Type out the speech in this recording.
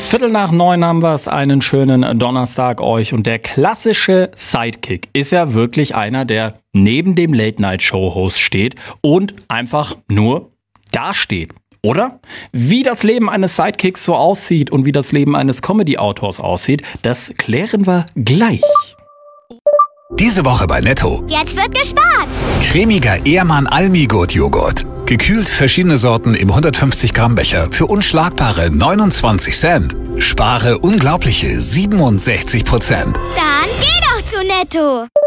8:15 haben wir es. Einen schönen Donnerstag euch. Und der klassische Sidekick ist ja wirklich einer, der neben dem Late-Night-Show-Host steht und einfach nur dasteht. Oder? Wie das Leben eines Sidekicks so aussieht und wie das Leben eines Comedy-Autors aussieht, das klären wir gleich. Diese Woche bei Netto. Jetzt wird gespart. Cremiger Ehrmann Almigurt-Joghurt. Gekühlt verschiedene Sorten im 150 Gramm Becher für unschlagbare 29 Cent. Spare unglaubliche 67%. Dann geh doch zu Netto.